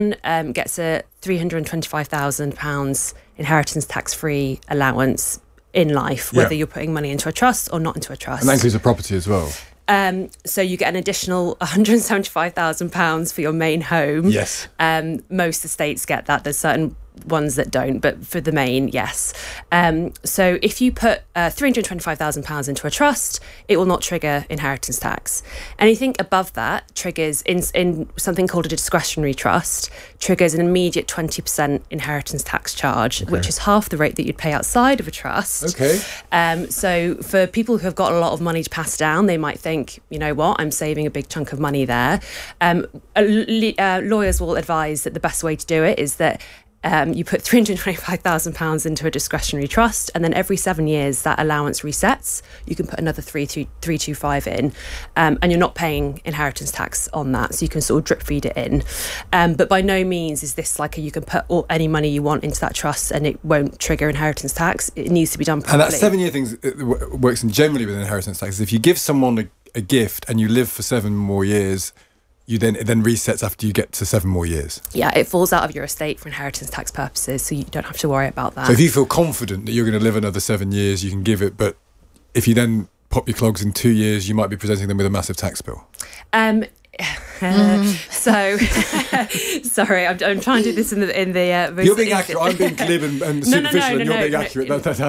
gets a £325,000 inheritance tax-free allowance in life, whether you're putting money into a trust or not into a trust. And that includes a property as well. So you get an additional £175,000 for your main home. Yes. Most estates get that. There's certain ones that don't, but for the main, yes. So if you put £325,000 into a trust, it will not trigger inheritance tax. Anything above that triggers, in something called a discretionary trust, triggers an immediate 20% inheritance tax charge, which is half the rate that you'd pay outside of a trust. Okay. So for people who have got a lot of money to pass down, they might think, you know what, I'm saving a big chunk of money there. Lawyers will advise that the best way to do it is that you put £325,000 into a discretionary trust, and then every 7 years that allowance resets. You can put another 325 in, and you're not paying inheritance tax on that, so you can sort of drip feed it in. But by no means is this like you can put any money you want into that trust and it won't trigger inheritance tax. It needs to be done properly. And that 7-year thing works generally with inheritance tax. If you give someone a gift and you live for 7 more years, it then resets after you get to 7 more years. Yeah, it falls out of your estate for inheritance tax purposes, so you don't have to worry about that. So if you feel confident that you're going to live another 7 years, you can give it, but if you then pop your clogs in 2 years, you might be presenting them with a massive tax bill. So sorry, I'm trying to do this in the you're being accurate. I'm being glib and superficial, and you're being accurate.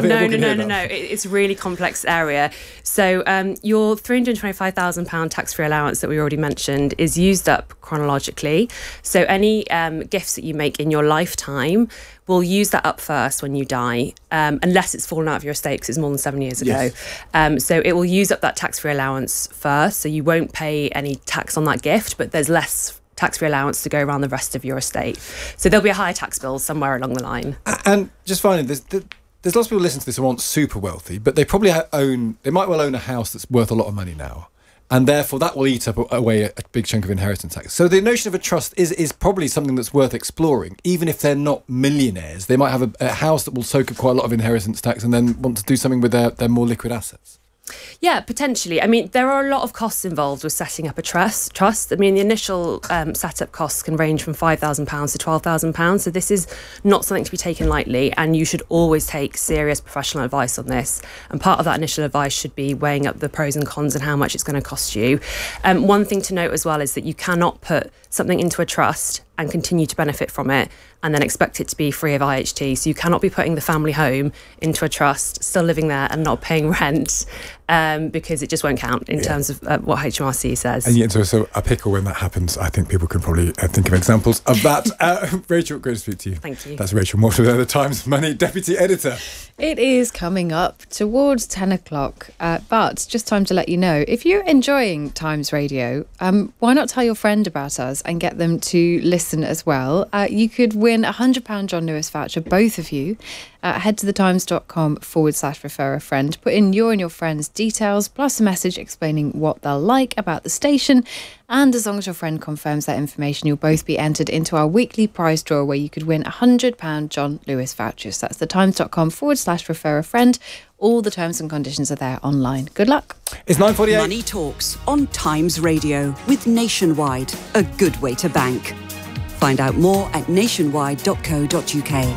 No. It's a really complex area. So your £325,000 tax-free allowance that we already mentioned is used up chronologically. So any gifts that you make in your lifetime, we'll use that up first when you die, unless it's fallen out of your estate because it's more than 7 years ago. Yes. So it will use up that tax-free allowance first, so you won't pay any tax on that gift, but there's less tax-free allowance to go around the rest of your estate. So there'll be a higher tax bill somewhere along the line. And just finally, there's lots of people listening to this who aren't super wealthy, but they probably they might well own a house that's worth a lot of money now. And therefore, that will eat up away a big chunk of inheritance tax. So the notion of a trust is probably something that's worth exploring. Even if they're not millionaires, they might have a house that will soak up quite a lot of inheritance tax and then want to do something with their more liquid assets. Yeah, potentially. I mean, there are a lot of costs involved with setting up a trust. I mean, the initial setup costs can range from £5,000 to £12,000. So this is not something to be taken lightly, and you should always take serious professional advice on this. And part of that initial advice should be weighing up the pros and cons and how much it's going to cost you. One thing to note as well is that you cannot put something into a trust and continue to benefit from it and then expect it to be free of IHT. So you cannot be putting the family home into a trust, still living there and not paying rent, because it just won't count in terms of what HMRC says. And yet, so a pickle when that happens. I think people can probably think of examples of that. Rachel, great to speak to you. Thank you. That's Rachel Morton, the Times Money Deputy Editor. It is coming up towards 10 o'clock, but just time to let you know, if you're enjoying Times Radio, why not tell your friend about us and get them to listen as well? You could win a £100 John Lewis voucher, both of you. Head to thetimes.com/refer a friend. Put in your and your friend's details, plus a message explaining what they'll like about the station. And as long as your friend confirms that information, you'll both be entered into our weekly prize draw where you could win a £100 John Lewis vouchers. That's thetimes.com/refer a friend. All the terms and conditions are there online. Good luck. It's 9:48. Money Talks on Times Radio with Nationwide, a good way to bank. Find out more at nationwide.co.uk.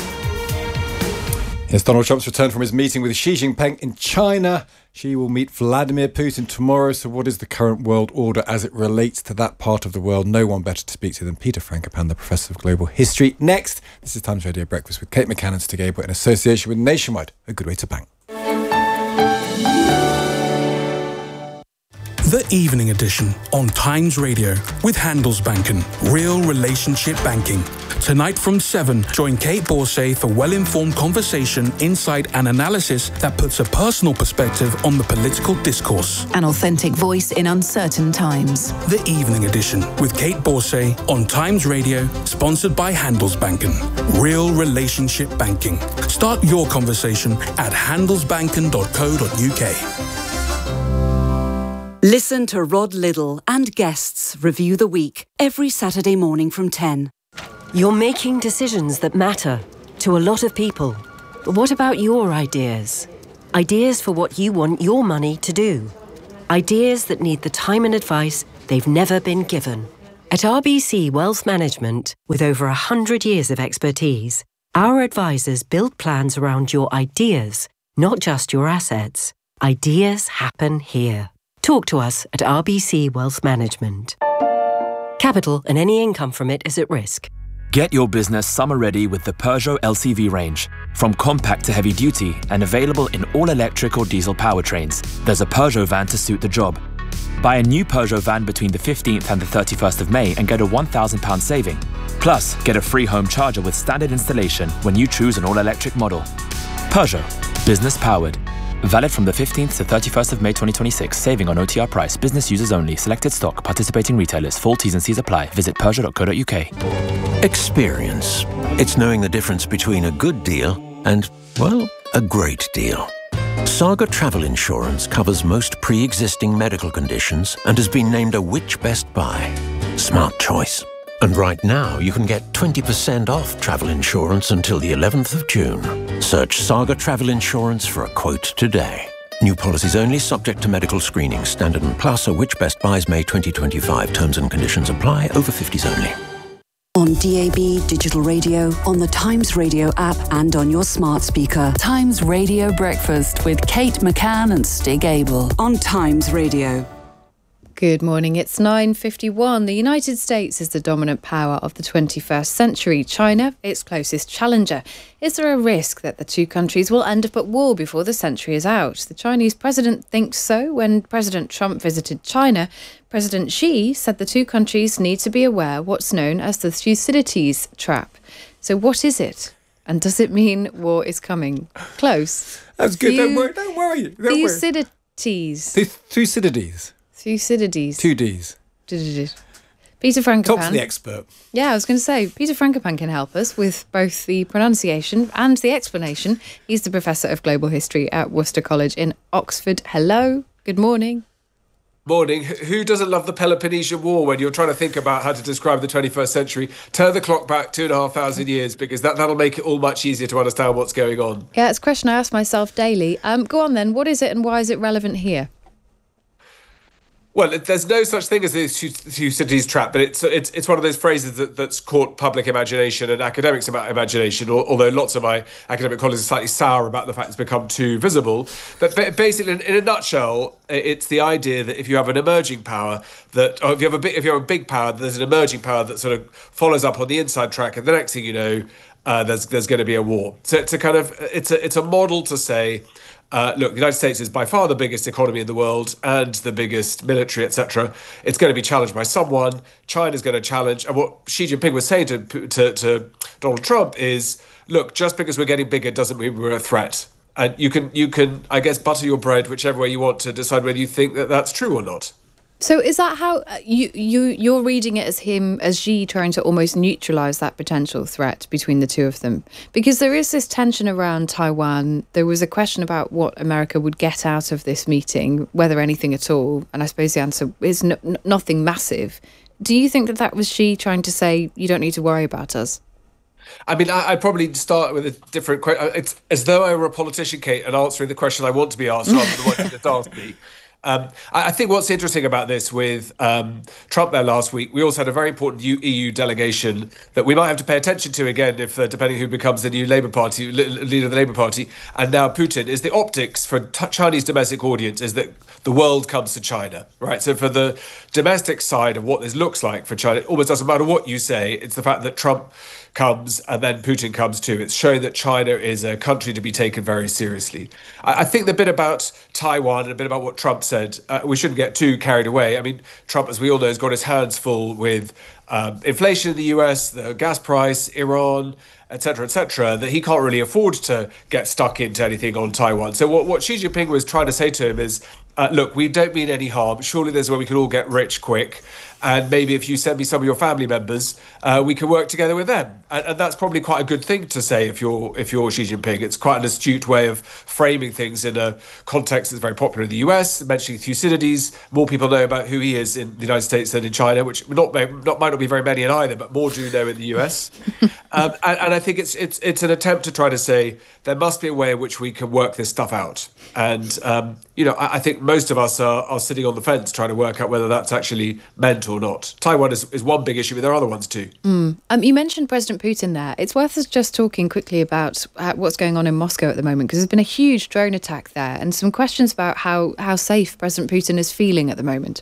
Here's Donald Trump's return from his meeting with Xi Jinping in China. Xi will meet Vladimir Putin tomorrow. So what is the current world order as it relates to that part of the world? No one better to speak to than Peter Frankopan, the Professor of Global History. Next, this is Times Radio Breakfast with Kate McCann and Stig Abel in association with Nationwide, a good way to bank. The Evening Edition on Times Radio with Handelsbanken, real relationship banking. Tonight from 7, join Kate Borsay for well-informed conversation, insight and analysis that puts a personal perspective on the political discourse. An authentic voice in uncertain times. The Evening Edition with Kate Borsay on Times Radio, sponsored by Handelsbanken, real relationship banking. Start your conversation at handelsbanken.co.uk. Listen to Rod Liddle and guests review the week every Saturday morning from 10. You're making decisions that matter to a lot of people. But what about your ideas? Ideas for what you want your money to do. Ideas that need the time and advice they've never been given. At RBC Wealth Management, with over 100 years of expertise, our advisors build plans around your ideas, not just your assets. Ideas happen here. Talk to us at RBC Wealth Management. Capital and any income from it is at risk. Get your business summer ready with the Peugeot LCV range. From compact to heavy duty and available in all electric or diesel powertrains, there's a Peugeot van to suit the job. Buy a new Peugeot van between the 15th and the 31st of May and get a £1,000 saving. Plus, get a free home charger with standard installation when you choose an all-electric model. Peugeot. Business powered. Valid from the 15th to 31st of May 2026. Saving on OTR price. Business users only. Selected stock. Participating retailers. Full T's and C's apply. Visit Peugeot.co.uk. Experience. It's knowing the difference between a good deal and, well, a great deal. Saga Travel Insurance covers most pre-existing medical conditions and has been named a Which Best Buy. Smart choice. And right now, you can get 20% off travel insurance until the 11th of June. Search Saga Travel Insurance for a quote today. New policies only, subject to medical screening. Standard and Plus are Which Best Buys May 2025. Terms and conditions apply. Over 50s only. On DAB, digital radio, on the Times Radio app and on your smart speaker. Times Radio Breakfast with Kate McCann and Stig Abel. On Times Radio. Good morning, it's 9:51. The United States is the dominant power of the 21st century. China, its closest challenger. Is there a risk that the two countries will end up at war before the century is out? The Chinese president thinks so. When President Trump visited China, President Xi said the two countries need to be aware what's known as the Thucydides trap. So what is it? And does it mean war is coming? Close. That's good. Don't worry. Thucydides. Thucydides. Thucydides. 2 Ds. Peter Frankopan. Talk to the expert. Yeah, I was going to say, Peter Frankopan can help us with both the pronunciation and the explanation. He's the Professor of Global History at Worcester College in Oxford. Hello, good morning. Morning. Who doesn't love the Peloponnesian War when you're trying to think about how to describe the 21st century? Turn the clock back 2,500 years, because that'll make it all much easier to understand what's going on. Yeah, it's a question I ask myself daily. Go on then, what is it and why is it relevant here? Well, there's no such thing as the Thucydides trap, but it's one of those phrases that's caught public imagination and academics' imagination, although lots of my academic colleagues are slightly sour about the fact it's become too visible. But basically, in a nutshell, it's the idea that if you have an emerging power, if you have a big power, there's an emerging power that sort of follows up on the inside track, and the next thing you know, there's going to be a war. So it's a model to say, look, the United States is by far the biggest economy in the world and the biggest military, etc. It's going to be challenged by someone. China's going to challenge. And what Xi Jinping was saying to Donald Trump is, look, just because we're getting bigger doesn't mean we're a threat. And you can, I guess, butter your bread whichever way you want to decide whether you think that that's true or not. So is that how you're reading it as Xi trying to almost neutralise that potential threat between the two of them? Because there is this tension around Taiwan. There was a question about what America would get out of this meeting, whether anything at all. And I suppose the answer is nothing massive. Do you think that was Xi trying to say, you don't need to worry about us? I mean, I'd probably start with a different question. It's as though I were a politician, Kate, and answering the question I want to be asked rather than what you just asked me. I think what's interesting about this with Trump there last week, we also had a very important EU delegation that we might have to pay attention to again if, depending who becomes the new Labour Party, leader of the Labour Party, and now Putin, is the optics for Chinese domestic audience is that the world comes to China, right? So for the domestic side of what this looks like for China, it almost doesn't matter what you say. It's the fact that Trump comes and then Putin comes too. It's showing that China is a country to be taken very seriously. I think the bit about Taiwan and a bit about what Trump said, we shouldn't get too carried away. I mean, Trump, as we all know, has got his hands full with inflation in the US, the gas price, Iran, et cetera, that he can't really afford to get stuck into anything on Taiwan. So what Xi Jinping was trying to say to him is, look, we don't mean any harm. Surely there's a way we can all get rich quick. And maybe if you send me some of your family members, we can work together with them. And that's probably quite a good thing to say if you're Xi Jinping. It's quite an astute way of framing things in a context that's very popular in the US. Mentioning Thucydides, more people know about who he is in the United States than in China, which might not be very many in either, but more do know in the US. And I think it's an attempt to try to say there must be a way in which we can work this stuff out. And I think most of us are sitting on the fence trying to work out whether that's actually meant or not. Taiwan is one big issue, but there are other ones too. You mentioned President Putin there. It's worth us just talking quickly about what's going on in Moscow at the moment, because there's been a huge drone attack there and some questions about how safe President Putin is feeling at the moment.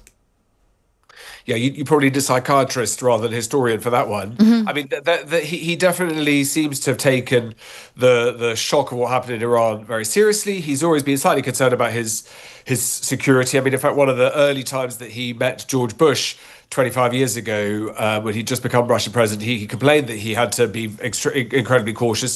Yeah, you probably need a psychiatrist rather than a historian for that one. I mean, he definitely seems to have taken the shock of what happened in Iran very seriously. He's always been slightly concerned about his security. I mean, in fact, one of the early times that he met George Bush 25 years ago, when he'd just become Russian president, he complained that he had to be incredibly cautious.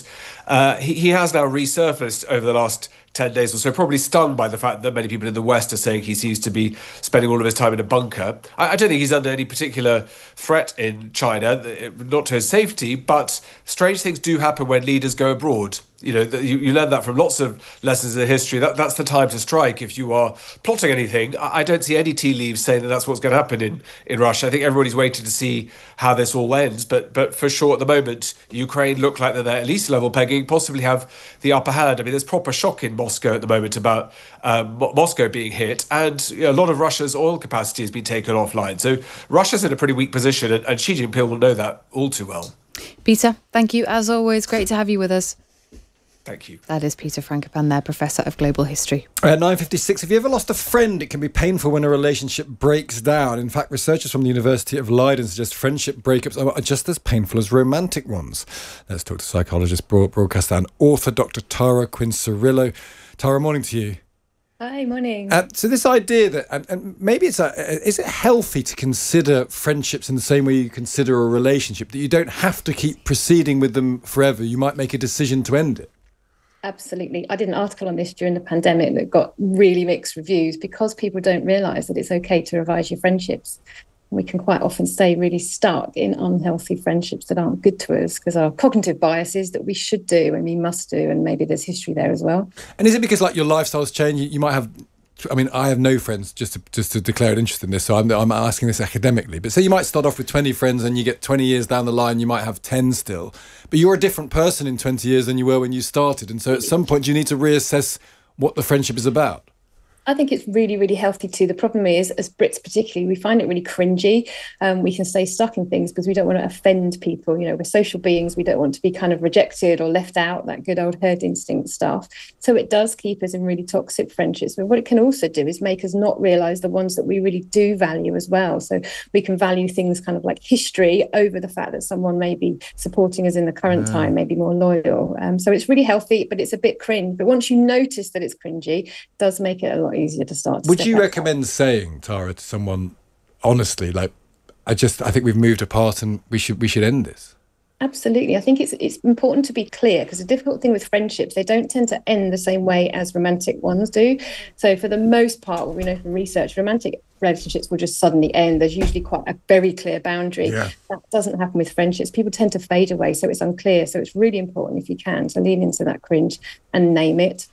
He has now resurfaced over the last 10 days or so, probably stung by the fact that many people in the West are saying he seems to be spending all of his time in a bunker. I don't think he's under any particular threat in China, not to his safety, but strange things do happen when leaders go abroad. You learn that from lots of lessons in history. That's the time to strike if you are plotting anything. I don't see any tea leaves saying that that's what's going to happen in Russia. I think everybody's waiting to see how this all ends. But for sure, at the moment, Ukraine look like they're at least level pegging, possibly have the upper hand. I mean, there's proper shock in Moscow at the moment about Moscow being hit, and a lot of Russia's oil capacity has been taken offline. So Russia's in a pretty weak position, and Xi Jinping will know that all too well. Peter, thank you as always. Great to have you with us. Thank you. That is Peter Frankopan there, Professor of Global History. 9:56. Have you ever lost a friend? It can be painful when a relationship breaks down. In fact, researchers from the University of Leiden suggest friendship breakups are just as painful as romantic ones. Let's talk to psychologist, broadcaster and author Dr. Tara Quinn Cirillo. Tara, morning to you. Hi, morning. So this idea that, and maybe is it healthy to consider friendships in the same way you consider a relationship, that you don't have to keep proceeding with them forever? You might make a decision to end it. Absolutely. I did an article on this during the pandemic that got really mixed reviews because people don't realise that it's okay to revise your friendships. We can quite often stay really stuck in unhealthy friendships that aren't good to us because our cognitive biases that we should do and we must do, and maybe there's history there as well. And is it because your lifestyle's changed? You might have... I mean, I have no friends, just to declare an interest in this, so I'm asking this academically. But say you might start off with 20 friends and you get 20 years down the line, you might have 10 still. But you're a different person in 20 years than you were when you started. And so at some point you need to reassess what the friendship is about. I think it's really, really healthy too. The problem is, as Brits particularly, we find it really cringy. We can stay stuck in things because we don't want to offend people. We're social beings. We don't want to be kind of rejected or left out, that good old herd instinct stuff. So it does keep us in really toxic friendships. But what it can also do is make us not realise the ones that we really do value as well. So we can value things kind of like history over the fact that someone may be supporting us in the current time, maybe more loyal. So it's really healthy, but it's a bit cringe. But once you notice that it's cringy, it does make it a lot easier to start. Would you recommend saying, Tara, to someone honestly, like, I think we've moved apart and we should end this? Absolutely. I think it's important to be clear, because the difficult thing with friendships, they don't tend to end the same way as romantic ones do. So for the most part, what we know from research, romantic relationships will just suddenly end. There's usually quite a very clear boundary. Yeah. That doesn't happen with friendships. People tend to fade away, so it's unclear. So it's really important, if you can, to lean into that cringe and name it.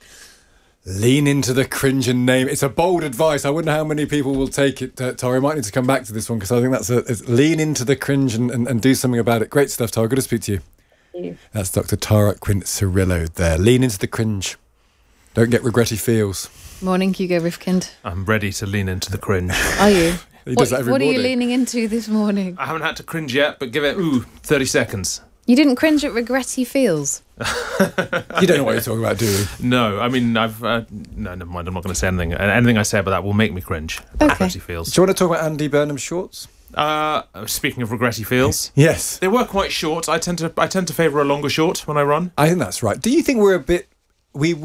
Lean into the cringe and name. It's a bold advice. I wonder how many people will take it, Tara. I might need to come back to this one because I think it's lean into the cringe and do something about it. Great stuff, Tara. Good to speak to you. Thank you. That's Dr. Tara Quinn Cirillo there. Lean into the cringe. Don't get regretty feels. Morning, Hugo Rifkind. I'm ready to lean into the cringe. Are you? What are you leaning into this morning? I haven't had to cringe yet, but give it 30 seconds. You didn't cringe at regretty feels? You don't know what you're talking about, do you? No, I mean, no, never mind. I'm not going to say anything. Anything I say about that will make me cringe. Okay. Regretty feels. Do you want to talk about Andy Burnham's shorts? Speaking of regretty feels, yes, they were quite short. I tend to favour a longer short when I run. I think that's right. Do you think we're a bit? We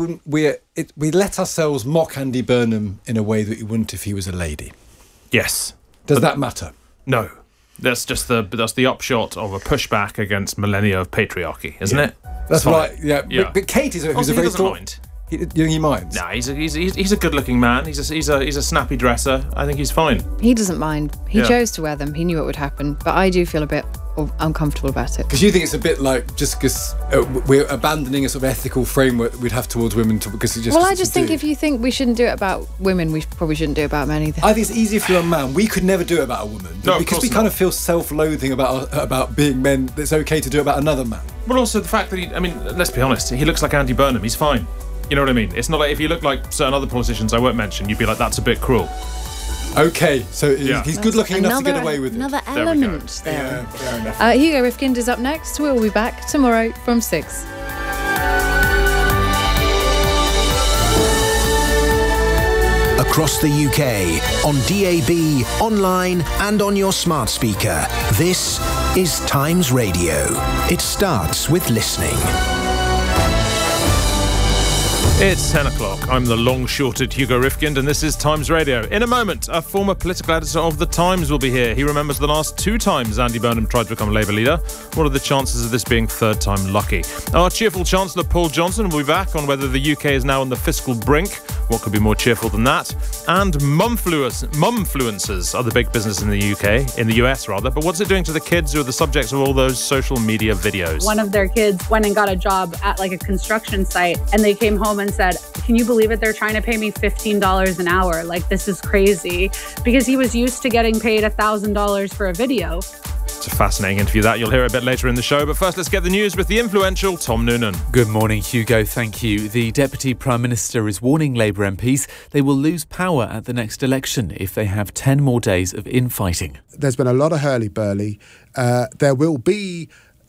let ourselves mock Andy Burnham in a way that we wouldn't if he was a lady. Yes. Does that matter? No. That's just the upshot of a pushback against millennia of patriarchy, isn't it? That's right. Yeah. But Kate is who's a very doesn't mind. You think he minds? Nah, he's a good-looking man. He's a snappy dresser. I think he's fine. He doesn't mind. He chose to wear them. He knew it would happen. But I do feel a bit uncomfortable about it. Because you think it's a bit like just because we're abandoning a sort of ethical framework we'd have towards women because it just. Well, I just think if you think we shouldn't do it about women, we probably shouldn't do it about men either. I think it's easy if you're a man. We could never do it about a woman. No, because we kind of feel self-loathing about being men. It's okay to do it about another man. But also the fact that let's be honest. He looks like Andy Burnham. He's fine. You know what I mean? It's not like if you look like certain other politicians I won't mention, you'd be like, that's a bit cruel. Okay, so he's good looking enough to get away with it. Another element there. Yeah, fair enough. Hugo Rifkind is up next. We'll be back tomorrow from 6. Across the UK, on DAB, online and on your smart speaker. This is Times Radio. It starts with listening. It's 10 o'clock. I'm the long-shorted Hugo Rifkind, and this is Times Radio. In a moment, a former political editor of The Times will be here. He remembers the last 2 times Andy Burnham tried to become Labour leader. What are the chances of this being third time lucky? Our cheerful Chancellor Paul Johnson will be back on whether the UK is now on the fiscal brink. What could be more cheerful than that? And mumfluencers are the big business in the UK, in the US rather. But what's it doing to the kids who are the subjects of all those social media videos? One of their kids went and got a job at like a construction site, and they came home and said, "Can you believe it? They're trying to pay me $15 an hour. Like, this is crazy." Because he was used to getting paid $1,000 for a video. It's a fascinating interview that you'll hear a bit later in the show. But first, let's get the news with the influential Tom Noonan. Good morning, Hugo. Thank you. The Deputy Prime Minister is warning Labour MPs they will lose power at the next election if they have 10 more days of infighting. There's been a lot of hurly-burly. There will be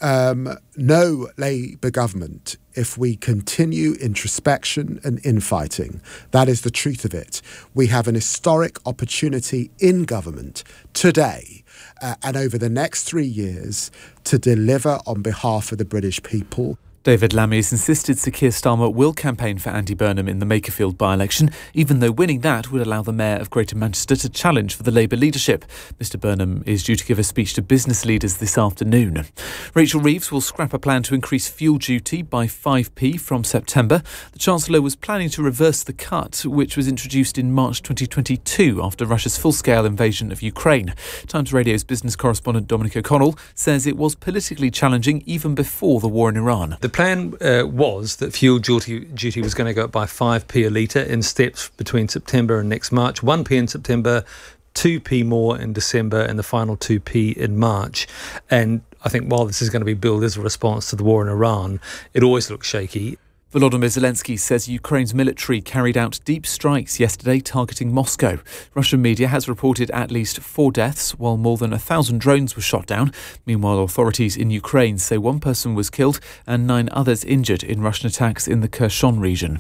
no Labour government if we continue introspection and infighting. That is the truth of it. We have an historic opportunity in government today and over the next 3 years to deliver on behalf of the British people. David Lammy has insisted Sir Keir Starmer will campaign for Andy Burnham in the Makerfield by-election, even though winning that would allow the Mayor of Greater Manchester to challenge for the Labour leadership. Mr Burnham is due to give a speech to business leaders this afternoon. Rachel Reeves will scrap a plan to increase fuel duty by 5p from September. The Chancellor was planning to reverse the cut, which was introduced in March 2022 after Russia's full-scale invasion of Ukraine. Times Radio's business correspondent Dominic O'Connell says it was politically challenging even before the war in Iran. The plan was that fuel duty was going to go up by 5p a litre in steps between September and next March. 1p in September, 2p more in December, and the final 2p in March. And I think while this is going to be billed as a response to the war in Iran, it always looks shaky. Volodymyr Zelensky says Ukraine's military carried out deep strikes yesterday targeting Moscow. Russian media has reported at least 4 deaths, while more than 1,000 drones were shot down. Meanwhile, authorities in Ukraine say 1 person was killed and 9 others injured in Russian attacks in the Kherson region.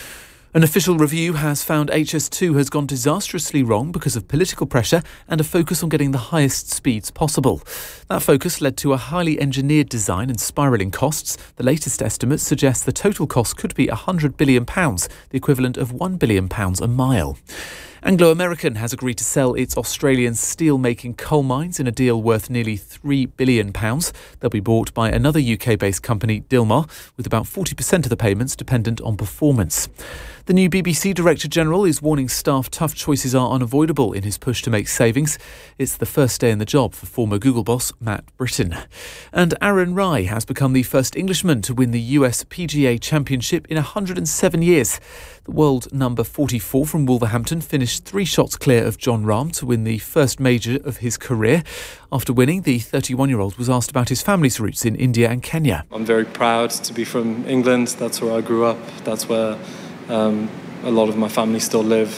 An official review has found HS2 has gone disastrously wrong because of political pressure and a focus on getting the highest speeds possible. That focus led to a highly engineered design and spiralling costs. The latest estimates suggest the total cost could be £100 billion, the equivalent of £1 billion a mile. Anglo American has agreed to sell its Australian steel-making coal mines in a deal worth nearly £3 billion. They'll be bought by another UK-based company, Dilmar, with about 40% of the payments dependent on performance. The new BBC Director General is warning staff tough choices are unavoidable in his push to make savings. It's the first day in the job for former Google boss Matt Britton. And Aaron Rai has become the first Englishman to win the US PGA Championship in 107 years. The world number 44 from Wolverhampton finished 3 shots clear of Jon Rahm to win the first major of his career. After winning, the 31-year-old was asked about his family's roots in India and Kenya. I'm very proud to be from England. That's where I grew up. That's where a lot of my family still live.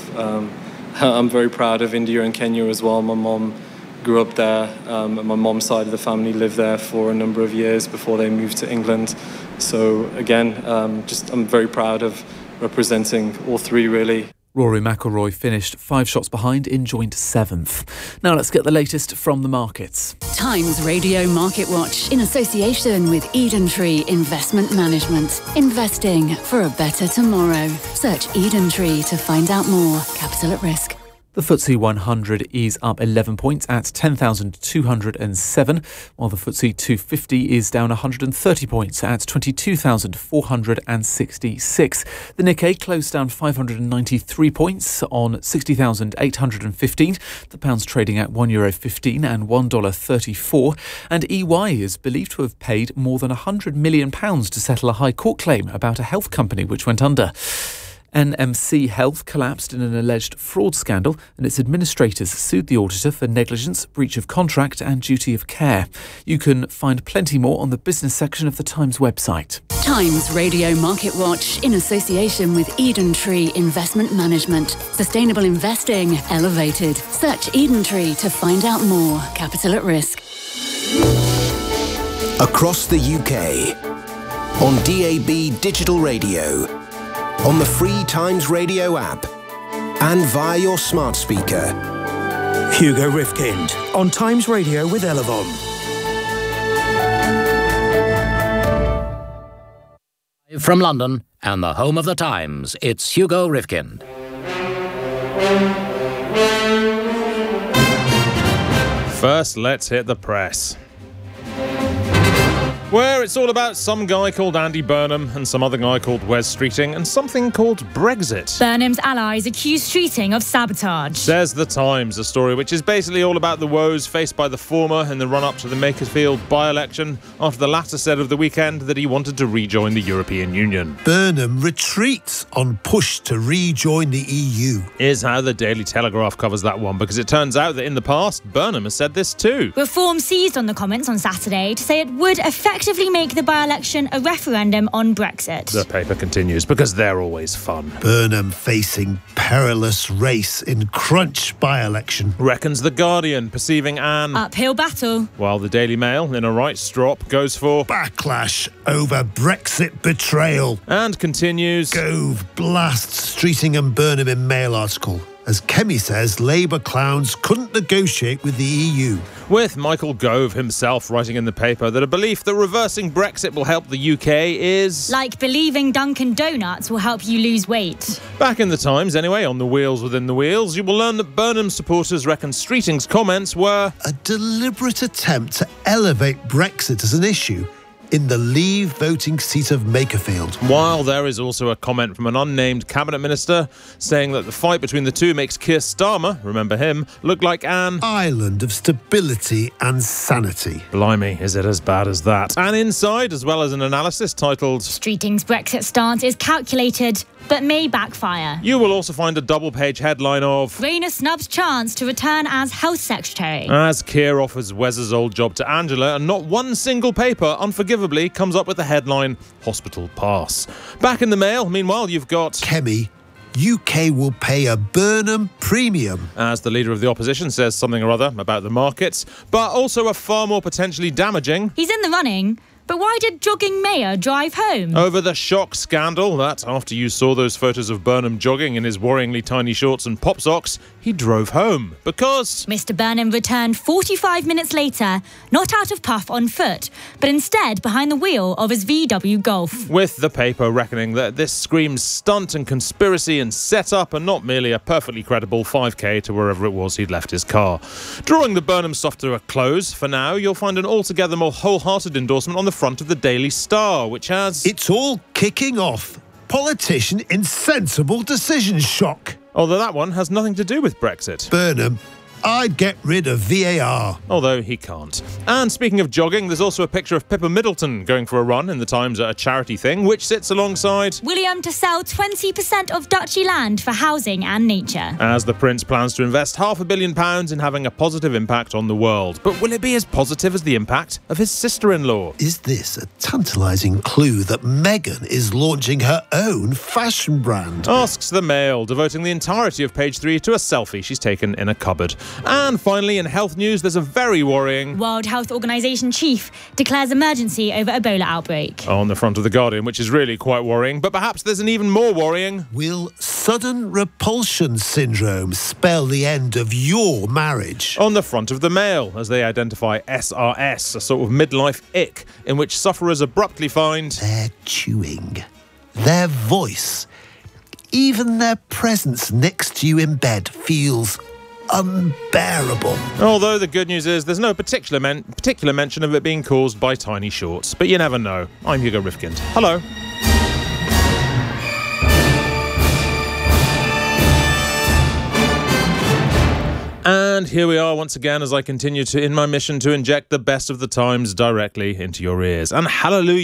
I'm very proud of India and Kenya as well. My mom grew up there, and my mom's side of the family lived there for a number of years before they moved to England. So again, I'm very proud of representing all 3 really. Rory McIlroy finished 5 shots behind in joint 7th. Now let's get the latest from the markets. Times Radio Market Watch in association with Eden Tree Investment Management. Investing for a better tomorrow. Search Eden Tree to find out more. Capital at risk. The FTSE 100 is up 11 points at 10,207, while the FTSE 250 is down 130 points at 22,466. The Nikkei closed down 593 points on 60,815. The pound's trading at €1.15 and $1.34. And EY is believed to have paid more than £100 million to settle a High Court claim about a health company which went under. NMC Health collapsed in an alleged fraud scandal, and its administrators sued the auditor for negligence, breach of contract and duty of care. You can find plenty more on the business section of the Times website. Times Radio Market Watch in association with Eden Tree Investment Management. Sustainable investing elevated. Search Eden Tree to find out more. Capital at risk. Across the UK, on DAB digital radio, on the free Times Radio app, and via your smart speaker. Hugo Rifkind on Times Radio with Elevon. From London and the home of the Times, it's Hugo Rifkind. First, let's hit the press, where it's all about some guy called Andy Burnham and some other guy called Wes Streeting and something called Brexit. Burnham's allies accuse Streeting of sabotage. Says The Times, a story which is basically all about the woes faced by the former in the run-up to the Makerfield by-election, after the latter said of the weekend that he wanted to rejoin the European Union. Burnham retreats on push to rejoin the EU. Here's how the Daily Telegraph covers that one, because it turns out that in the past, Burnham has said this too. Reform seized on the comments on Saturday to say it would effectively make the by-election a referendum on Brexit. The paper continues, because they're always fun. Burnham facing perilous race in crunch by-election. Reckons The Guardian, perceiving an uphill battle. While the Daily Mail, in a right strop, goes for backlash over Brexit betrayal. And continues, Gove blasts Streeting and Burnham in Mail article. As Kemi says, Labour clowns couldn't negotiate with the EU. With Michael Gove himself writing in the paper that a belief that reversing Brexit will help the UK is like believing Dunkin' Donuts will help you lose weight. Back in the Times, anyway, on the wheels within the wheels, you will learn that Burnham supporters reckon Streeting's comments were a deliberate attempt to elevate Brexit as an issue in the Leave voting seat of Makerfield. While there is also a comment from an unnamed cabinet minister saying that the fight between the two makes Keir Starmer, remember him, look like an island of stability and sanity. Blimey, is it as bad as that? And inside, as well as an analysis titled Streeting's Brexit stance is calculated but may backfire. You will also find a double-page headline of Rayner snubs chance to return as Health Secretary. As Keir offers Wes's old job to Angela, and not one single paper, unforgivably, comes up with the headline Hospital Pass. Back in the Mail, meanwhile, you've got Kemi, UK will pay a Burnham premium. As the leader of the opposition says something or other about the markets, but also a far more potentially damaging. He's in the running. But why did jogging mayor drive home? Over the shock scandal that, after you saw those photos of Burnham jogging in his worryingly tiny shorts and pop socks, he drove home. Because Mr. Burnham returned 45 minutes later, not out of puff on foot, but instead behind the wheel of his VW Golf. With the paper reckoning that this screams stunt and conspiracy and setup and not merely a perfectly credible 5k to wherever it was he'd left his car. Drawing the Burnham stuff to a close, for now, you'll find an altogether more wholehearted endorsement on the front of the Daily Star, which has It's all kicking off. Politician insensible decision shock. Although that one has nothing to do with Brexit. Burnham, I'd get rid of VAR. Although he can't. And speaking of jogging, there's also a picture of Pippa Middleton going for a run in the Times at a charity thing, which sits alongside William to sell 20% of Duchy land for housing and nature. As the Prince plans to invest £500 million in having a positive impact on the world. But will it be as positive as the impact of his sister-in-law? Is this a tantalising clue that Meghan is launching her own fashion brand? Asks the Mail, devoting the entirety of page 3 to a selfie she's taken in a cupboard. And finally, in health news, there's a very worrying World Health Organization chief declares emergency over Ebola outbreak. On the front of The Guardian, which is really quite worrying, but perhaps there's an even more worrying. Will sudden repulsion syndrome spell the end of your marriage? On the front of The Mail, as they identify SRS, a sort of midlife ick, in which sufferers abruptly find their chewing, their voice, even their presence next to you in bed feels unbearable. Although the good news is there's no particular mention of it being caused by tiny shorts. But you never know. I'm Hugo Rifkind. Hello. And here we are once again as I continue in my mission to inject the best of the Times directly into your ears. And hallelujah,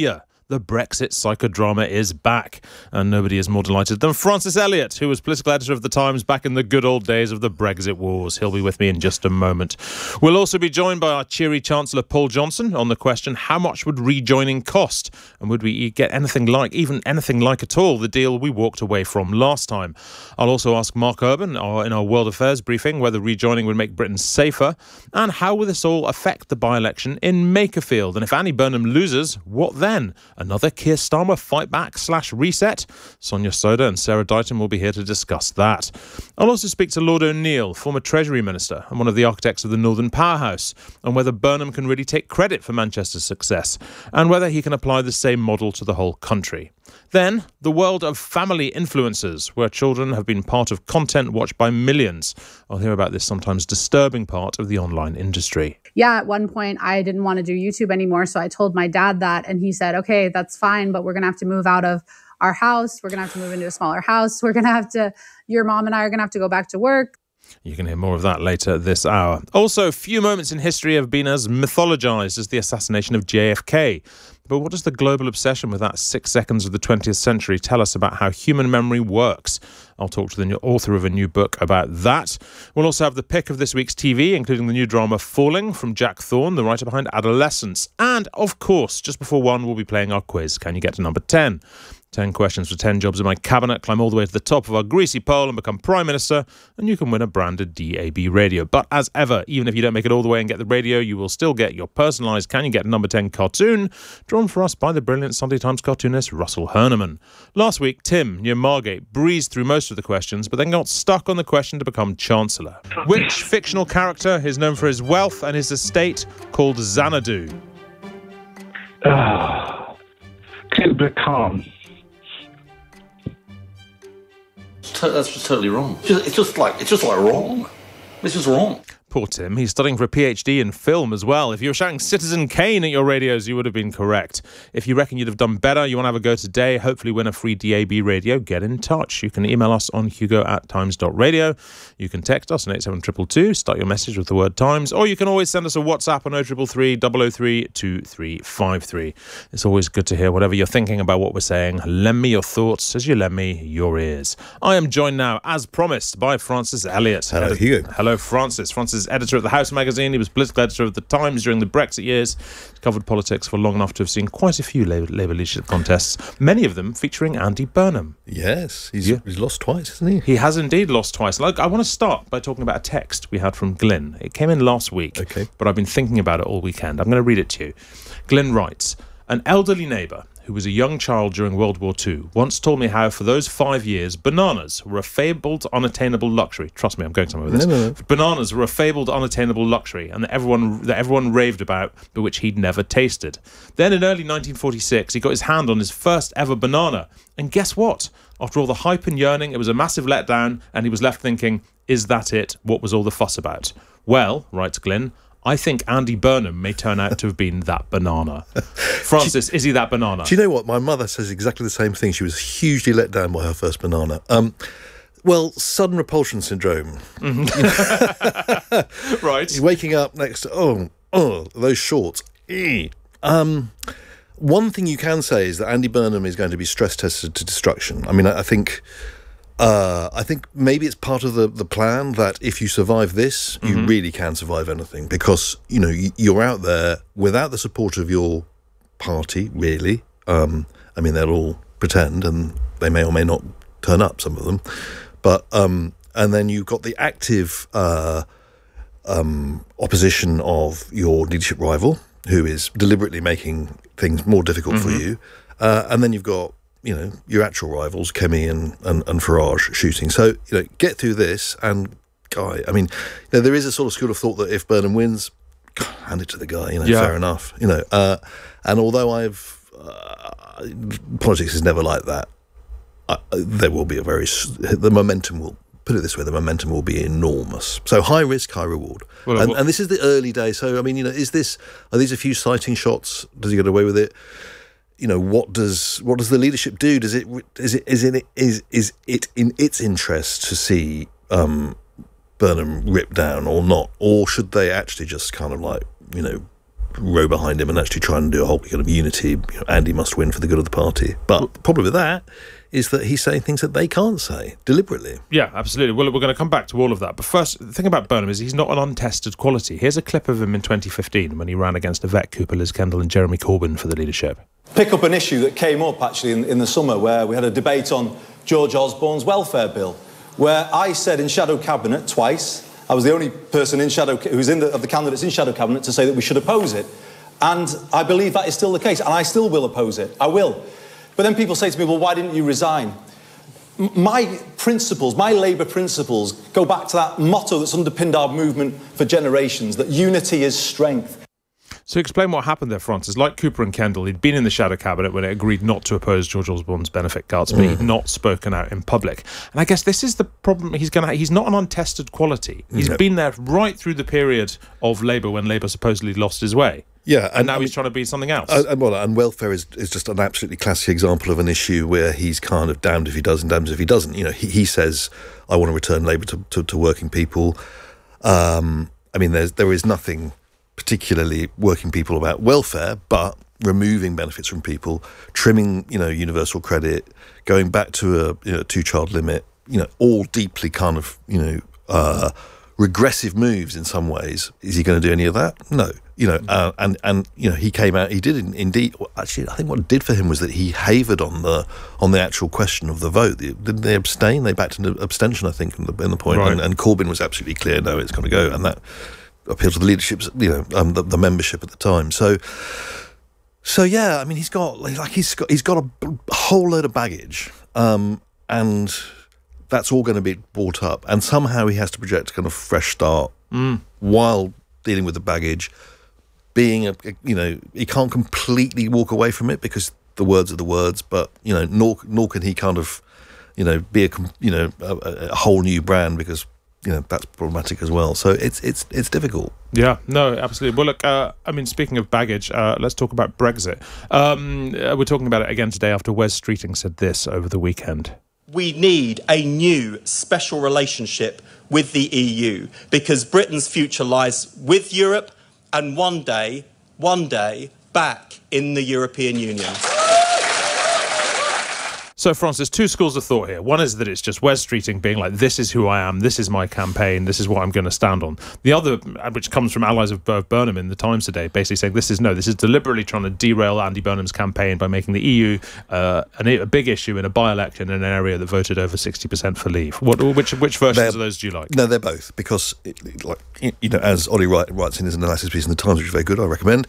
the Brexit psychodrama is back, and nobody is more delighted than Francis Elliott, who was political editor of The Times back in the good old days of the Brexit wars. He'll be with me in just a moment. We'll also be joined by our cheery Chancellor Paul Johnson on the question, how much would rejoining cost? And would we get anything like at all, the deal we walked away from last time? I'll also ask Mark Urban in our World Affairs briefing whether rejoining would make Britain safer, and how will this all affect the by-election in Makerfield? And if Andy Burnham loses, what then? Another Keir Starmer fight back / reset? Sonia Soda and Sarah Dighton will be here to discuss that. I'll also speak to Lord O'Neill, former Treasury Minister and one of the architects of the Northern Powerhouse, on whether Burnham can really take credit for Manchester's success and whether he can apply the same model to the whole country. Then, the world of family influencers, where children have been part of content watched by millions. I'll hear about this sometimes disturbing part of the online industry. Yeah, at one point, I didn't want to do YouTube anymore, so I told my dad that, and he said, okay, that's fine, but we're going to have to move out of our house. We're going to have to move into a smaller house. Your mom and I are going to have to go back to work. You can hear more of that later this hour. Also, few moments in history have been as mythologized as the assassination of JFK. But what does the global obsession with that 6 seconds of the 20th century tell us about how human memory works? I'll talk to the author of a new book about that. We'll also have the pick of this week's TV, including the new drama Falling from Jack Thorne, the writer behind Adolescence. And, of course, just before 1, we'll be playing our quiz. Can you get to number 10? 10 questions for 10 jobs in my cabinet, climb all the way to the top of our greasy pole and become Prime Minister, and you can win a branded DAB radio. But as ever, even if you don't make it all the way and get the radio, you will still get your personalised Can You Get Number 10 cartoon, drawn for us by the brilliant Sunday Times cartoonist Russell Herneman. Last week, Tim, near Margate, breezed through most of the questions, but then got stuck on the question to become Chancellor. Which fictional character is known for his wealth and his estate called Xanadu? Kublai Khan. That's just totally wrong. It's just like wrong. It's just wrong. Poor Tim. He's studying for a PhD in film as well. If you were shouting Citizen Kane at your radios, you would have been correct. If you reckon you'd have done better, you want to have a go today, hopefully win a free DAB radio, get in touch. You can email us on hugo@times.radio. You can text us on 87222, start your message with the word Times, or you can always send us a WhatsApp on 0333 003 2353. It's always good to hear whatever you're thinking about what we're saying. Lend me your thoughts as you lend me your ears. I am joined now, as promised, by Francis Elliott. Hello, Hugo. Hello, Francis. Francis is editor of The House magazine. He was political editor of The Times during the Brexit years. He's covered politics for long enough to have seen quite a few Labour leadership contests, many of them featuring Andy Burnham. Yes, he's lost twice, hasn't he? He has indeed lost twice. I want to start by talking about a text we had from Glyn. It came in last week, but I've been thinking about it all weekend. I'm going to read it to you. Glyn writes, an elderly neighbour who was a young child during World War II, once told me how for those 5 years, bananas were a fabled, unattainable luxury. Trust me, I'm going somewhere with this. No. Bananas were a fabled, unattainable luxury, and that everyone raved about, but which he'd never tasted. Then in early 1946, he got his hand on his first ever banana, and guess what? After all the hype and yearning, it was a massive letdown, and he was left thinking, is that it? What was all the fuss about? Well, writes Glyn, I think Andy Burnham may turn out to have been that banana. Francis, is he that banana? Do you know what? My mother says exactly the same thing. She was hugely let down by her first banana. Well, sudden repulsion syndrome. Mm-hmm. Right. You're waking up next to, those shorts. One thing you can say is that Andy Burnham is going to be stress tested to destruction. I mean, I think maybe it's part of the plan that if you survive this, you really can survive anything, because, you know, you're out there without the support of your party, really. I mean, they'll all pretend, and they may or may not turn up, some of them. But, and then you've got the active opposition of your leadership rival, who is deliberately making things more difficult for you. And then you've got, you know, your actual rivals, Kemi and Farage, shooting. So, you know, get through this, and guy, I mean, you know, there is a sort of school of thought that if Burnham wins, hand it to the guy, you know, fair enough, you know. And although politics is never like that, there will be the momentum will, put it this way, the momentum will be enormous. So high risk, high reward. And this is the early days. So, I mean, you know, are these a few sighting shots? Does he get away with it? You know, what does the leadership do? Is it in its interest to see Burnham ripped down or not? Or should they actually just kind of like, you know, row behind him and actually try and do a whole kind of unity. You know, Andy must win for the good of the party. But the problem with that is that he's saying things that they can't say deliberately. Yeah, absolutely. Well, we're going to come back to all of that. But first, the thing about Burnham is he's not an untested quality. Here's a clip of him in 2015 when he ran against Yvette Cooper, Liz Kendall and Jeremy Corbyn for the leadership. Pick up an issue that came up, actually, in the summer, where we had a debate on George Osborne's welfare bill, where I said in Shadow Cabinet twice, I was the only person in Shadow, of the candidates in Shadow Cabinet to say that we should oppose it. And I believe that is still the case, and I still will oppose it. I will. But then people say to me, well, why didn't you resign? My principles, my Labour principles, go back to that motto that's underpinned our movement for generations, that unity is strength. So explain what happened there, Francis. Like Cooper and Kendall, he'd been in the Shadow Cabinet when it agreed not to oppose George Osborne's benefit cuts, but he'd not spoken out in public. And I guess this is the problem he's not an untested quality. He's been there right through the period of Labour when Labour supposedly lost his way. Yeah, and now he's trying to be something else. And welfare is just an absolutely classic example of an issue where he's kind of damned if he does and damned if he doesn't. You know, he says, I want to return Labour to working people. I mean, there is nothing particularly working people about welfare, but removing benefits from people, trimming, universal credit, going back to a two-child limit, all deeply kind of, regressive moves in some ways. Is he going to do any of that? No. He came out. He did indeed. Actually, I think what it did for him was that he havered on the actual question of the vote. Didn't they abstain? They backed an abstention, I think, in the point. Right. And Corbyn was absolutely clear. No, it's going to go, and that appealed to the leadership's, the membership at the time. So yeah. I mean, he's got a whole load of baggage, and that's all going to be brought up, and somehow he has to project a kind of fresh start while dealing with the baggage. Being he can't completely walk away from it because the words are the words, but nor can he kind of be a whole new brand, because that's problematic as well. So it's difficult. Yeah, no, absolutely. Well, look, speaking of baggage, let's talk about Brexit. We're talking about it again today after Wes Streeting said this over the weekend. We need a new special relationship with the EU, because Britain's future lies with Europe and one day, back in the European Union. So, Francis, two schools of thought here. One is that it's just Wes Streeting being like, this is who I am, this is my campaign, this is what I'm going to stand on. The other, which comes from allies of Burnham in the Times today, basically saying this is deliberately trying to derail Andy Burnham's campaign by making the EU a big issue in a by-election in an area that voted over 60% for leave. Which versions of those do you like? No, they're both, because, as Ollie writes in his analysis piece in the Times, which is very good, I recommend,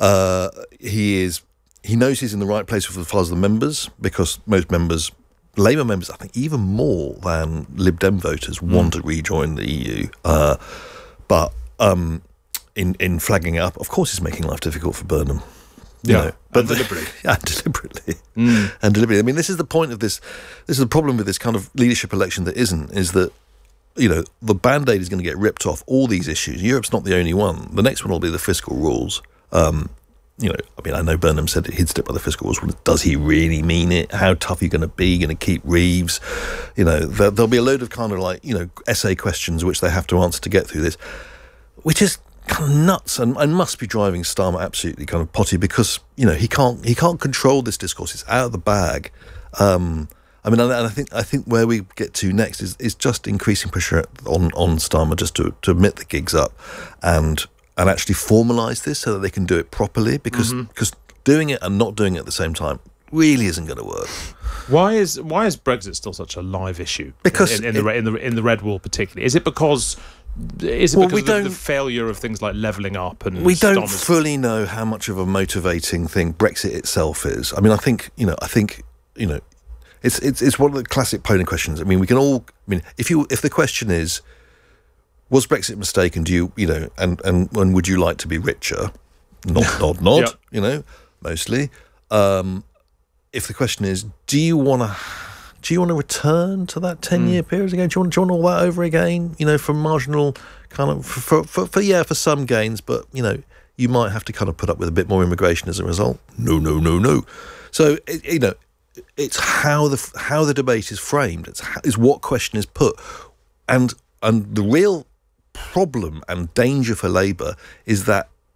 he knows he's in the right place as far as the members, because most members, Labour members, I think even more than Lib Dem voters, want to rejoin the EU. But in flagging it up, of course, it's making life difficult for Burnham. But deliberately. Deliberately. And deliberately. I mean, this is the point of this. This is the problem with this kind of leadership election that is that, the Band-Aid is going to get ripped off all these issues. Europe's not the only one. The next one will be the fiscal rules. I know Burnham said he'd stick by the fiscal rules. Does he really mean it? How tough are you going to be? Going to keep Reeves? There'll be a load of kind of essay questions which they have to answer to get through this, which is kind of nuts and must be driving Starmer absolutely kind of potty, because he can't control this discourse. It's out of the bag. I think where we get to next is just increasing pressure on Starmer just to admit the gig's up and actually formalise this so that they can do it properly, because doing it and not doing it at the same time really isn't going to work. Why is Brexit still such a live issue? Because in the Red Wall particularly, is it because of the failure of things like levelling up and we don't fully know how much of a motivating thing Brexit itself is. I mean, I think it's one of the classic polling questions. I mean, if the question is, was Brexit a mistake, and do you, and when would you like to be richer? Nod, yep. Mostly. If the question is, do you want to return to that 10-year period again? Do you want all that over again? For marginal kind of, for some gains, but, you might have to kind of put up with a bit more immigration as a result. No. So, it's how the debate is framed. It's what question is put. And the real problem and danger for Labour is that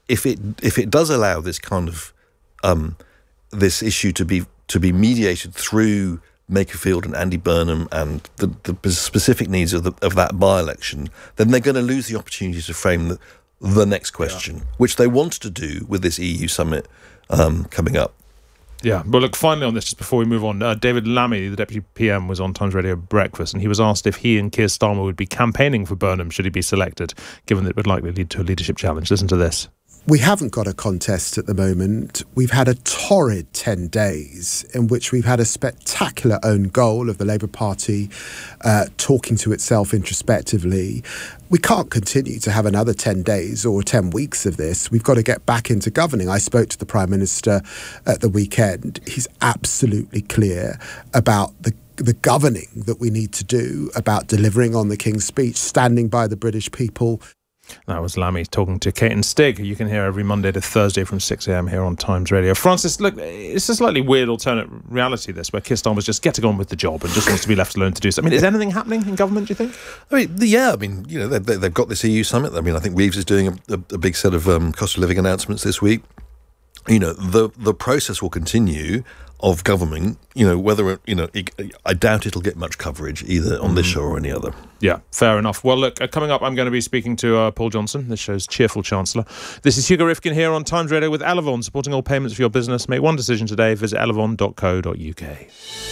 if it does allow this kind of this issue to be mediated through Makerfield and Andy Burnham and the specific needs of that by-election, then they're going to lose the opportunity to frame the next question, which they wanted to do with this EU summit coming up. Yeah, but look, finally on this, just before we move on, David Lammy, the Deputy PM, was on Times Radio Breakfast, and he was asked if he and Keir Starmer would be campaigning for Burnham should he be selected, given that it would likely lead to a leadership challenge. Listen to this. We haven't got a contest at the moment. We've had a torrid 10 days in which we've had a spectacular own goal of the Labour Party talking to itself introspectively. We can't continue to have another 10 days or 10 weeks of this. We've got to get back into governing. I spoke to the Prime Minister at the weekend. He's absolutely clear about the governing that we need to do, about delivering on the King's speech, standing by the British people. That was Lammy talking to Kate and Stig, who you can hear every Monday to Thursday from 6 a.m. here on Times Radio. Francis, look, it's a slightly weird alternate reality, this, where Keir Starmer's just getting on with the job and just wants to be left alone to do so. I mean, is anything happening in government, do you think? I mean, yeah, they've got this EU summit. I mean, I think Reeves is doing a big set of cost of living announcements this week. The process will continue of government, whether, I doubt it'll get much coverage either on this show or any other. Yeah, fair enough. Well, look, coming up, I'm going to be speaking to Paul Johnson, this show's cheerful chancellor. This is Hugo Rifkin here on Times Radio with Elavon, supporting all payments for your business. Make one decision today. Visit elavon.co.uk.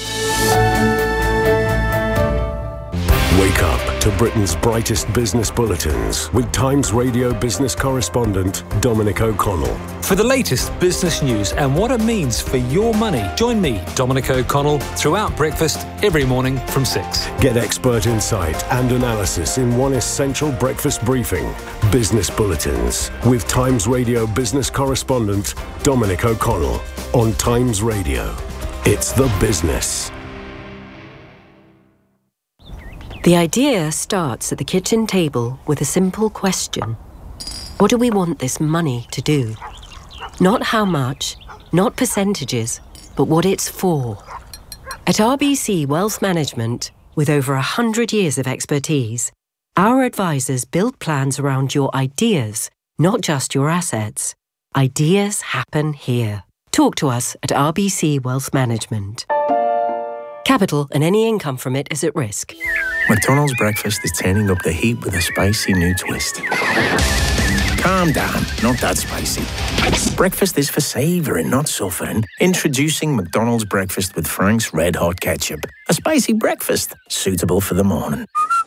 Wake up to Britain's brightest business bulletins with Times Radio business correspondent Dominic O'Connell. For the latest business news and what it means for your money, join me, Dominic O'Connell, throughout breakfast every morning from 6. Get expert insight and analysis in one essential breakfast briefing. Business Bulletins with Times Radio business correspondent Dominic O'Connell on Times Radio. It's the business. The idea starts at the kitchen table with a simple question. What do we want this money to do? Not how much, not percentages, but what it's for. At RBC Wealth Management, with over 100 years of expertise, our advisors build plans around your ideas, not just your assets. Ideas happen here. Talk to us at RBC Wealth Management. Capital and any income from it is at risk. McDonald's breakfast is turning up the heat with a spicy new twist. Calm down, not that spicy. Breakfast is for savouring, not suffering. Introducing McDonald's breakfast with Frank's Red Hot Ketchup. A spicy breakfast, suitable for the morning.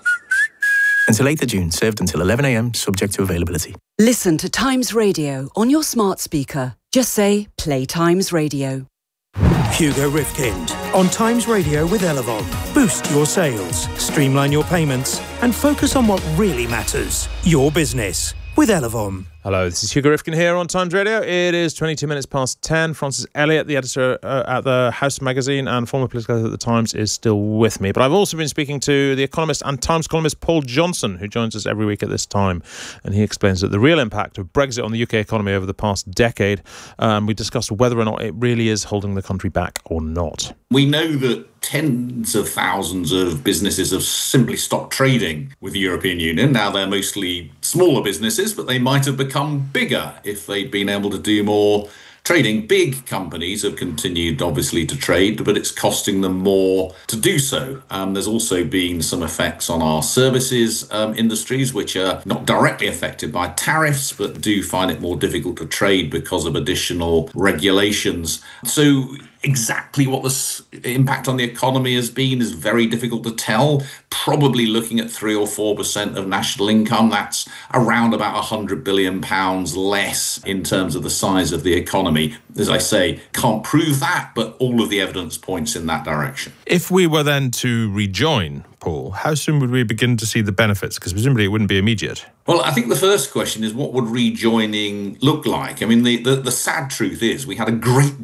Until 8th of June, served until 11 a.m, subject to availability. Listen to Times Radio on your smart speaker. Just say, play Times Radio. Hugo Rifkind on Times Radio with Elavon. Boost your sales, streamline your payments, and focus on what really matters, your business, with Elavon. Hello, this is Hugo Rifkin here on Times Radio. It is 22 minutes past 10. Francis Elliott, the editor at the House magazine and former political editor at the Times, is still with me. But I've also been speaking to the economist and Times columnist Paul Johnson, who joins us every week at this time. And he explains that the real impact of Brexit on the UK economy over the past decade, we discussed whether or not it really is holding the country back or not. We know that tens of thousands of businesses have simply stopped trading with the European Union. Now they're mostly smaller businesses, but they might have become bigger if they'd been able to do more trading. Big companies have continued, obviously, to trade, but it's costing them more to do so. There's also been some effects on our services industries, which are not directly affected by tariffs, but do find it more difficult to trade because of additional regulations. So exactly what the impact on the economy has been is very difficult to tell. Probably looking at 3 or 4% of national income. That's around about £100 billion less in terms of the size of the economy. As I say, can't prove that, but all of the evidence points in that direction. If we were then to rejoin, Paul, how soon would we begin to see the benefits? Because presumably it wouldn't be immediate. Well, I think the first question is, what would rejoining look like? I mean, the sad truth is we had a great deal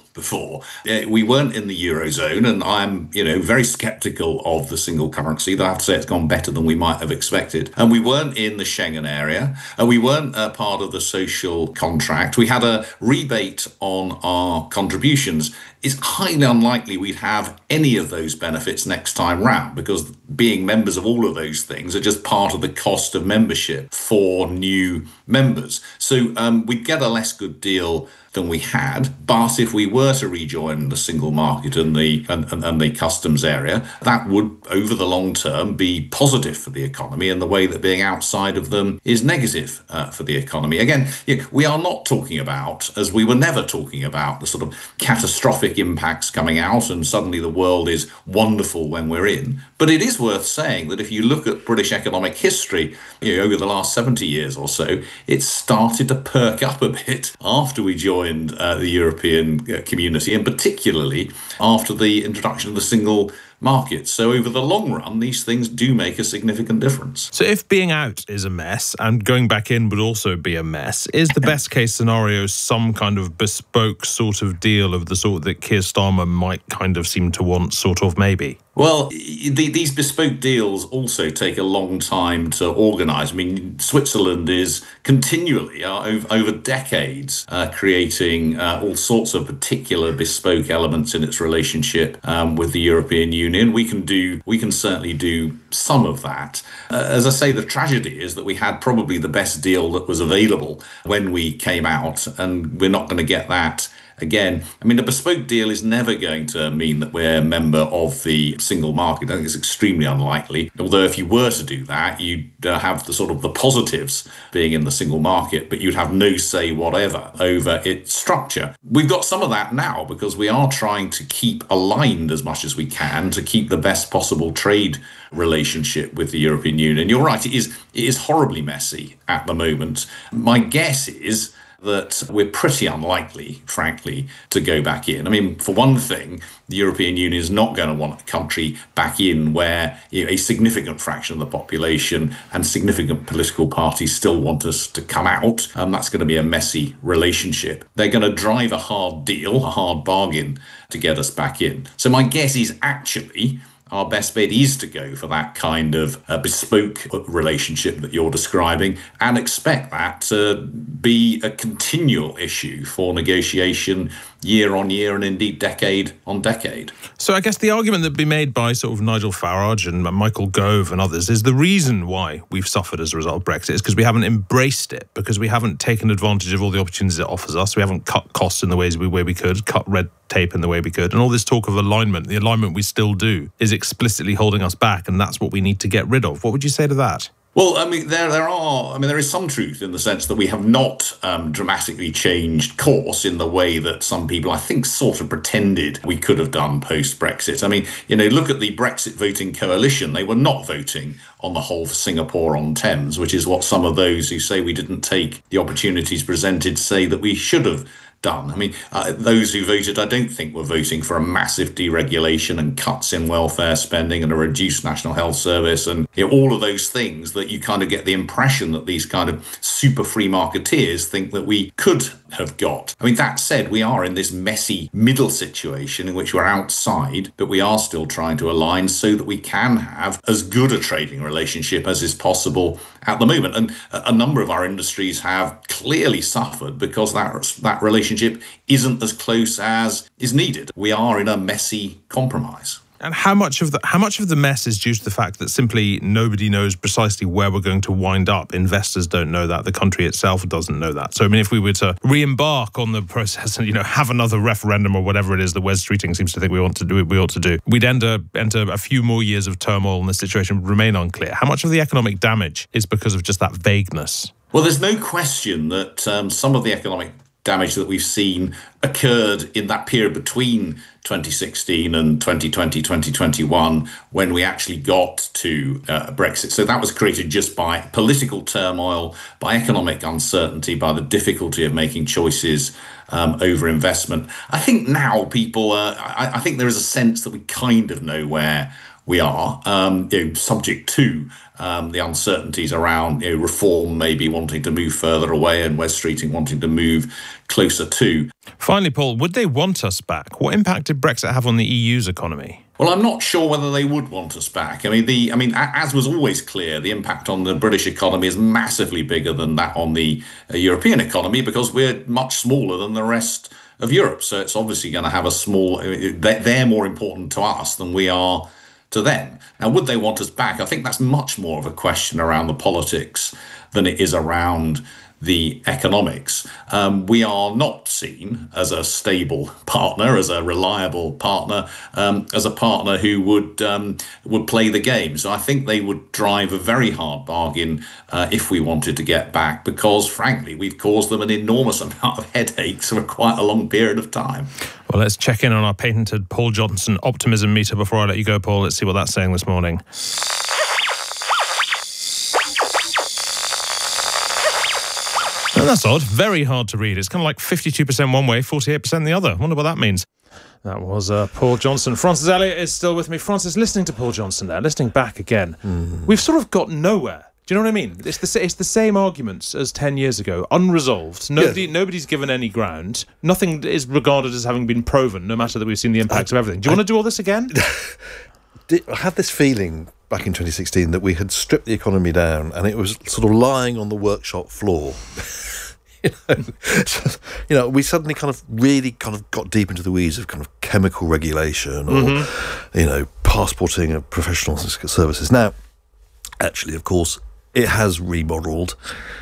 before. We weren't in the Eurozone, and I'm, very sceptical of the single currency. Though I have to say it's gone better than we might have expected. And we weren't in the Schengen area, and we weren't part of the social contract. We had a rebate on our contributions. It's highly unlikely we'd have any of those benefits next time round, because being members of all of those things are just part of the cost of membership for new members. So we'd get a less good deal than we had, but if we were to rejoin the single market and the customs area, that would, over the long term, be positive for the economy in the way that being outside of them is negative for the economy. Again, we are not talking about, as we were never talking about, the sort of catastrophic impacts coming out and suddenly the world is wonderful when we're in. But it is worth saying that if you look at British economic history, over the last 70 years or so, it started to perk up a bit after we joined the European community, and particularly after the introduction of the single market. So over the long run, these things do make a significant difference. So if being out is a mess and going back in would also be a mess, is the best case scenario some kind of bespoke sort of deal of the sort that Keir Starmer might kind of seem to want, sort of, maybe? Well, these bespoke deals also take a long time to organise. I mean, Switzerland is continually, over decades, creating all sorts of particular bespoke elements in its relationship with the European Union. We can certainly do some of that. As I say, the tragedy is that we had probably the best deal that was available when we came out, and we're not going to get that again. I mean, a bespoke deal is never going to mean that we're a member of the single market. I think it's extremely unlikely. Although if you were to do that, you'd have the sort of the positives being in the single market, but you'd have no say whatever over its structure. We've got some of that now because we are trying to keep aligned as much as we can to keep the best possible trade relationship with the European Union. You're right, it is horribly messy at the moment. My guess is that we're pretty unlikely, frankly, to go back in. I mean, for one thing, the European Union is not going to want a country back in where a significant fraction of the population and significant political parties still want us to come out. That's going to be a messy relationship. They're going to drive a hard deal, a hard bargain to get us back in. So my guess is actually our best bet is to go for that kind of bespoke relationship that you're describing and expect that to be a continual issue for negotiation year on year and indeed decade on decade. So I guess the argument that would be made by sort of Nigel Farage and Michael Gove and others is the reason why we've suffered as a result of Brexit is because we haven't embraced it, because we haven't taken advantage of all the opportunities it offers us. We haven't cut costs in the ways we could, cut red tape in the way we could. And all this talk of alignment, the alignment we still do, is explicitly holding us back, and that's what we need to get rid of. What would you say to that? Well, I mean, there is some truth in the sense that we have not dramatically changed course in the way that some people, I think, sort of pretended we could have done post-Brexit. I mean, look at the Brexit voting coalition. They were not voting on the whole for Singapore-on-Thames, which is what some of those who say we didn't take the opportunities presented say that we should have done. I mean, those who voted, I don't think were voting for a massive deregulation and cuts in welfare spending and a reduced National Health Service and all of those things that you kind of get the impression that these kind of super free marketeers think that we could have got. I mean, that said, we are in this messy middle situation in which we're outside, but we are still trying to align so that we can have as good a trading relationship as is possible at the moment. And a number of our industries have clearly suffered because that relationship isn't as close as is needed. We are in a messy compromise. And how much of the mess is due to the fact that simply nobody knows precisely where we're going to wind up? Investors don't know that. The country itself doesn't know that. So, I mean, if we were to re-embark on the process and, have another referendum or whatever it is that Wes Streeting seems to think we ought to do, we'd enter a few more years of turmoil and the situation would remain unclear. How much of the economic damage is because of just that vagueness? Well, there's no question that some of the economic damage that we've seen occurred in that period between 2016 and 2020, 2021, when we actually got to Brexit. So that was created just by political turmoil, by economic uncertainty, by the difficulty of making choices over investment. I think now people, I think there is a sense that we kind of know where we are, subject to the uncertainties around reform maybe wanting to move further away and Wes Streeting wanting to move closer to. Finally, Paul, would they want us back? What impact did Brexit have on the EU's economy? Well, I'm not sure whether they would want us back. I mean, as was always clear, the impact on the British economy is massively bigger than that on the European economy because we're much smaller than the rest of Europe. So it's obviously going to have a small... They're more important to us than we are to them. Now, would they want us back? I think that's much more of a question around the politics than it is around the economics. We are not seen as a stable partner, as a reliable partner, as a partner who would play the game. So I think they would drive a very hard bargain if we wanted to get back, because frankly, we've caused them an enormous amount of headaches for quite a long period of time. Well, let's check in on our patented Paul Johnson optimism meter before I let you go, Paul. Let's see what that's saying this morning. Oh, that's odd. Very hard to read. It's kind of like 52% one way, 48% the other. I wonder what that means. That was Paul Johnson. Francis Elliott is still with me. Francis, listening to Paul Johnson there, listening back again, we've sort of got nowhere. Do you know what I mean? It's the same arguments as 10 years ago, unresolved. Nobody's given any ground. Nothing is regarded as having been proven, no matter that we've seen the impacts of everything. Do you want to do all this again? I had this feeling back in 2016 that we had stripped the economy down and it was sort of lying on the workshop floor. We suddenly kind of really kind of got deep into the weeds of kind of chemical regulation or, passporting of professional services. Now, actually, of course, it has remodelled.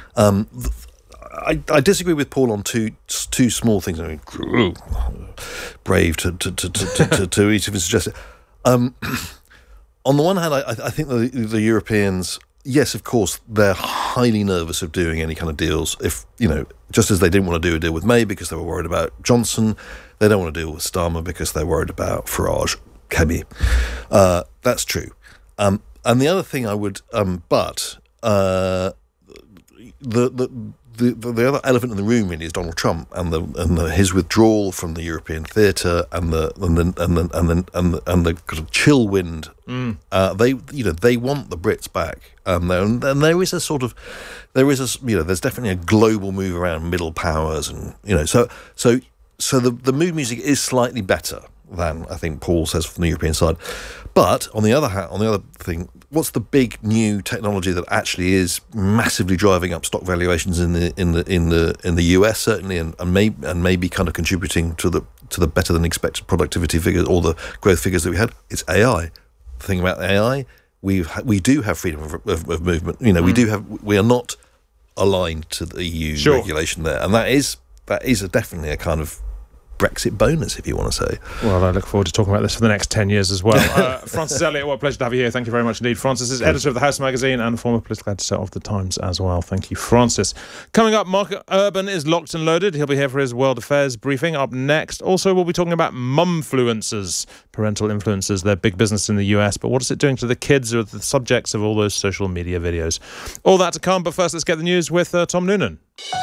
I disagree with Paul on two small things. I mean, brave to each of his suggestions. On the one hand, I think the Europeans, yes, of course, they're highly nervous of doing any kind of deals. If, just as they didn't want to do a deal with May because they were worried about Johnson, they don't want to deal with Starmer because they're worried about Farage, Kemi. That's true. And the other thing I would, the other elephant in the room really is Donald Trump and his withdrawal from the European theatre and the kind of chill wind. They want the Brits back, and there is a sort of there's definitely a global move around middle powers, and so the mood music is slightly better than I think Paul says from the European side. But on the other thing, what's the big new technology that actually is massively driving up stock valuations in the US certainly, and maybe kind of contributing to the better than expected productivity figures or the growth figures that we had? It's AI. The thing about AI, we do have freedom of movement. We are not aligned to the EU regulation there, and that is definitely a kind of Brexit bonus, if you want to say. Well, I look forward to talking about this for the next 10 years as well. Francis Elliott, what a pleasure to have you here. Thank you very much indeed. Francis is editor of The House magazine and former political editor of The Times as well. Thank you, Francis. Coming up, Mark Urban is locked and loaded. He'll be here for his World Affairs briefing. Up next, also, we'll be talking about mumfluencers, parental influencers. They're big business in the US, but what is it doing to the kids or the subjects of all those social media videos? All that to come, but first, let's get the news with Tom Noonan.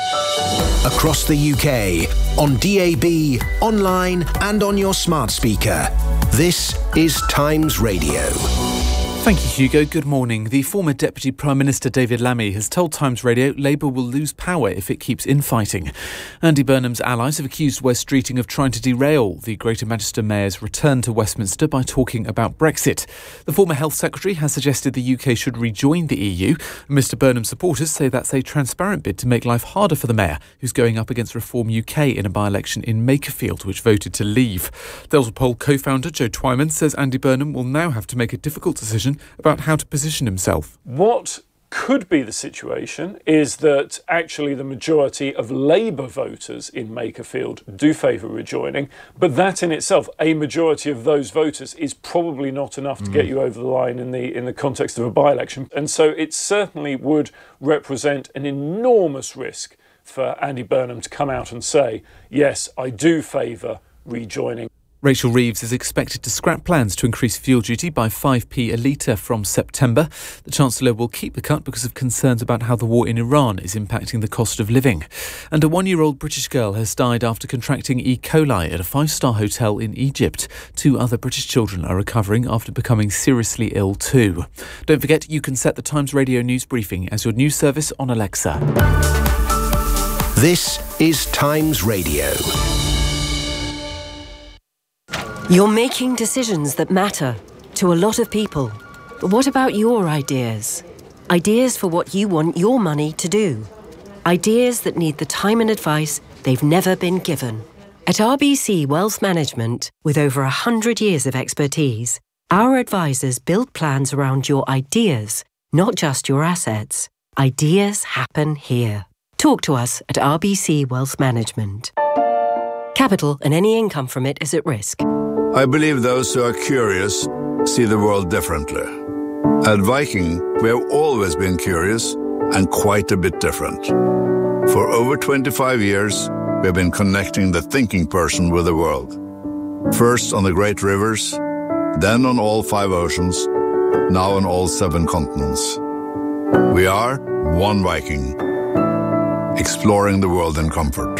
Across the UK, on DAB, online and on your smart speaker. This is Times Radio. Thank you, Hugo. Good morning. The former Deputy Prime Minister David Lammy has told Times Radio Labour will lose power if it keeps infighting. Andy Burnham's allies have accused Wes Streeting of trying to derail the Greater Manchester Mayor's return to Westminster by talking about Brexit. The former Health Secretary has suggested the UK should rejoin the EU. Mr Burnham's supporters say that's a transparent bid to make life harder for the Mayor, who's going up against Reform UK in a by-election in Makerfield, which voted to leave. Delta Poll co-founder Joe Twyman says Andy Burnham will now have to make a difficult decision about how to position himself. What could be the situation is that actually the majority of Labour voters in Makerfield do favour rejoining, but that in itself, a majority of those voters, is probably not enough to get you over the line in the context of a by-election. And so it certainly would represent an enormous risk for Andy Burnham to come out and say, yes, I do favour rejoining. Rachel Reeves is expected to scrap plans to increase fuel duty by 5p a litre from September. The Chancellor will keep the cut because of concerns about how the war in Iran is impacting the cost of living. And a 1-year-old British girl has died after contracting E. coli at a 5-star hotel in Egypt. 2 other British children are recovering after becoming seriously ill too. Don't forget, you can set the Times Radio news briefing as your news service on Alexa. This is Times Radio. You're making decisions that matter to a lot of people. But what about your ideas? Ideas for what you want your money to do. Ideas that need the time and advice they've never been given. At RBC Wealth Management, with over 100 years of expertise, our advisors build plans around your ideas, not just your assets. Ideas happen here. Talk to us at RBC Wealth Management. Capital and any income from it is at risk. I believe those who are curious see the world differently. At Viking, we have always been curious and quite a bit different. For over 25 years, we have been connecting the thinking person with the world. First on the great rivers, then on all 5 oceans, now on all 7 continents. We are one Viking, exploring the world in comfort.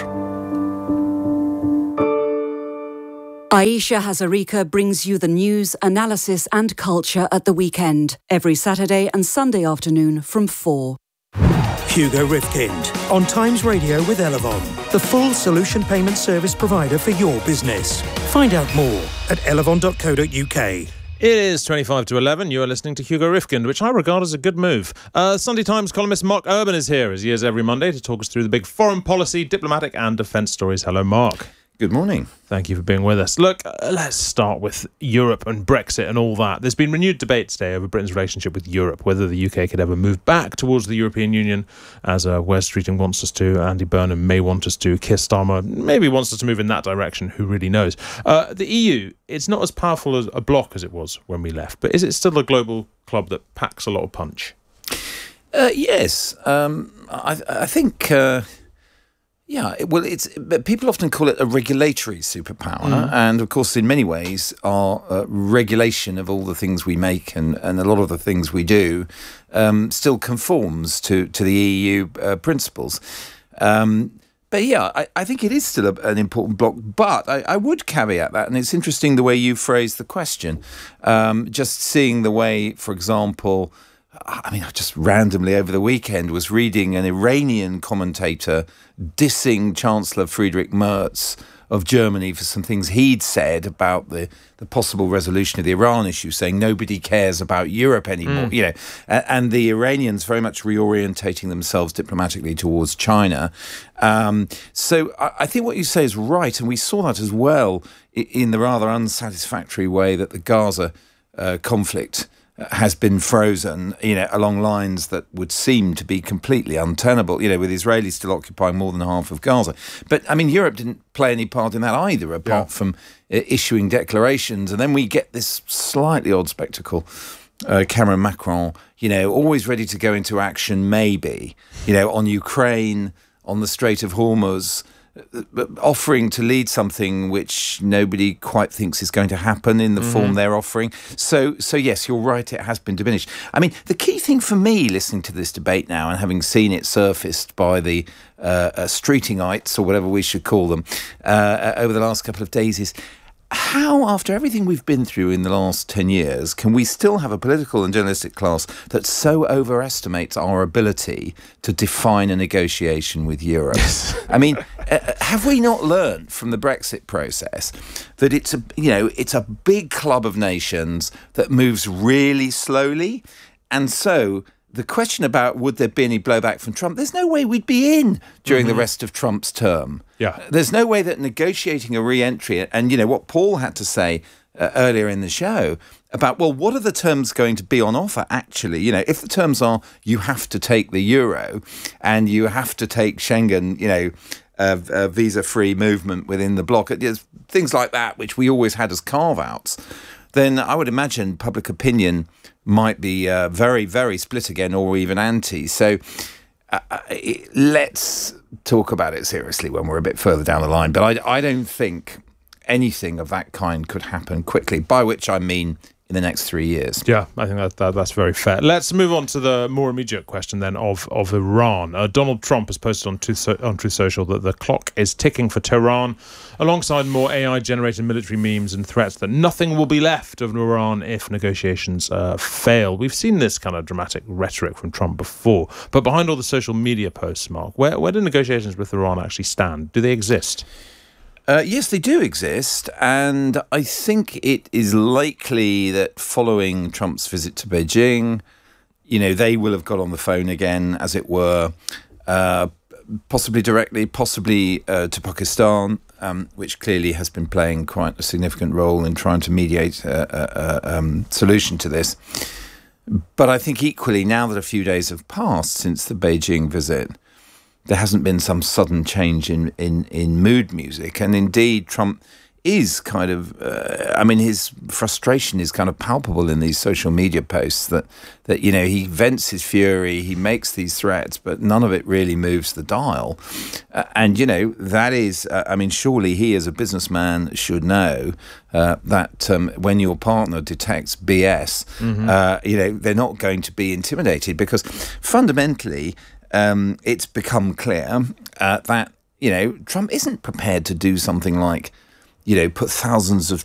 Aisha Hazarika brings you the news, analysis and culture at the weekend, every Saturday and Sunday afternoon from 4. Hugo Rifkind on Times Radio with Elevon, the full solution payment service provider for your business. Find out more at elevon.co.uk. It is 25 to 11. You are listening to Hugo Rifkind, which I regard as a good move. Sunday Times columnist Mark Urban is here, as he is every Monday, to talk us through the big foreign policy, diplomatic and defence stories. Hello, Mark. Good morning. Thank you for being with us. Look, let's start with Europe and Brexit and all that. There's been renewed debate today over Britain's relationship with Europe, whether the UK could ever move back towards the European Union, as Wes Streeting wants us to, Andy Burnham may want us to, Keir Starmer maybe wants us to move in that direction, who really knows. The EU, it's not as powerful as a bloc as it was when we left, but is it still a global club that packs a lot of punch? Yes. I think... Yeah, well, people often call it a regulatory superpower, and of course, in many ways, our regulation of all the things we make and a lot of the things we do still conforms to the EU principles. But yeah, I think it is still an important block. But I would caveat that, and it's interesting the way you phrased the question. Just seeing the way, for example, I mean, I just randomly over the weekend was reading an Iranian commentator dissing Chancellor Friedrich Merz of Germany for some things he'd said about the possible resolution of the Iran issue, saying nobody cares about Europe anymore, you know, and the Iranians very much reorientating themselves diplomatically towards China. So I think what you say is right, and we saw that as well in the rather unsatisfactory way that the Gaza conflict has been frozen, you know, along lines that would seem to be completely untenable, you know, with Israelis still occupying more than half of Gaza. But, I mean, Europe didn't play any part in that either, apart from issuing declarations. And then we get this slightly odd spectacle, Cameron Macron, you know, always ready to go into action, maybe, you know, on Ukraine, on the Strait of Hormuz, offering to lead something which nobody quite thinks is going to happen in the form they're offering. So yes, you're right, it has been diminished. I mean, the key thing for me, listening to this debate now and having seen it surfaced by the Streetingites, or whatever we should call them, over the last couple of days is how, after everything we've been through in the last 10 years, can we still have a political and journalistic class that so overestimates our ability to define a negotiation with Europe? I mean, have we not learned from the Brexit process that it's a big club of nations that moves really slowly? And so the question about would there be any blowback from Trump, there's no way we'd be in during the rest of Trump's term. Yeah, there's no way that negotiating a re-entry, and you know what Paul had to say earlier in the show about, well, what are the terms going to be on offer actually? You know, if the terms are you have to take the euro and you have to take Schengen, you know, visa-free movement within the bloc, things like that, which we always had as carve-outs, then I would imagine public opinion might be very, very split again, or even anti. So let's talk about it seriously when we're a bit further down the line. But I don't think anything of that kind could happen quickly, by which I mean in the next 3 years. Yeah, I think that's very fair. Let's move on to the more immediate question then of Iran. Donald Trump has posted on Truth Social that the clock is ticking for Tehran, alongside more AI-generated military memes and threats that nothing will be left of Iran if negotiations fail. We've seen this kind of dramatic rhetoric from Trump before, but behind all the social media posts, Mark, where do negotiations with Iran actually stand? Do they exist? Yes, they do exist, and I think it is likely that following Trump's visit to Beijing, they will have got on the phone again, as it were, possibly directly, possibly to Pakistan, which clearly has been playing quite a significant role in trying to mediate a solution to this. But I think equally, now that a few days have passed since the Beijing visit, there hasn't been some sudden change in mood music. And indeed, Trump is kind of, his frustration is kind of palpable in these social media posts that he vents his fury, he makes these threats, but none of it really moves the dial. That is, surely he as a businessman should know that when your partner detects BS, they're not going to be intimidated, because fundamentally, it's become clear that, Trump isn't prepared to do something like, put thousands of